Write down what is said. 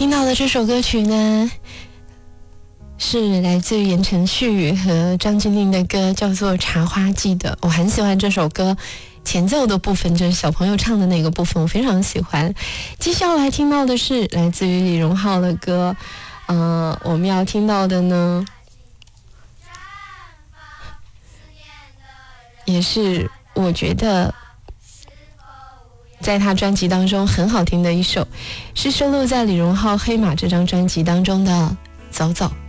听到的这首歌曲呢，是来自于言承旭和张钧甯的歌，叫做《茶花记得》。我很喜欢这首歌前奏的部分，就是小朋友唱的那个部分，我非常喜欢。接下来听到的是来自于李荣浩的歌，我们要听到的呢，也是我觉得在他专辑当中很好听的一首，是收录在李荣浩《黑马》这张专辑当中的《走走》。